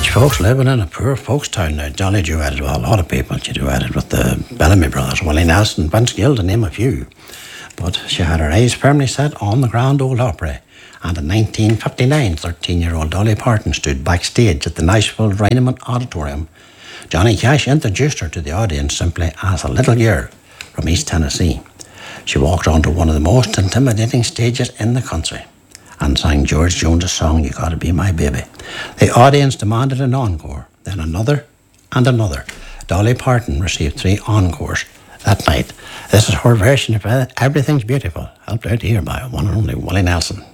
village folks living in a poor folks town now. Jolly duetted with a lot of people. She duetted with the Bellamy brothers, Willie Nelson, Vince Gill, to name a few. But she had her eyes firmly set on the Grand Ole Opry. And in 1959, 13-year-old Dolly Parton stood backstage at the Nashville Reinemann Auditorium. Johnny Cash introduced her to the audience simply as a little girl from East Tennessee. She walked onto one of the most intimidating stages in the country and sang George Jones' song, You Gotta Be My Baby. The audience demanded an encore, then another and another. Dolly Parton received 3 encores that night. This is her version of Everything's Beautiful, helped out here by one and only Willie Nelson.